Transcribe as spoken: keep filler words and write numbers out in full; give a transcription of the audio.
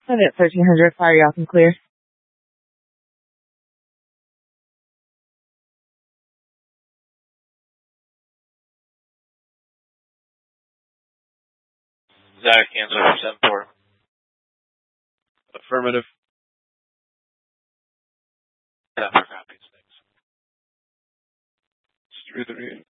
Senate thirteen hundred, fire y'all can clear. Zach, answer for seven four. Affirmative. Yeah, for copies, thanks. Through the read.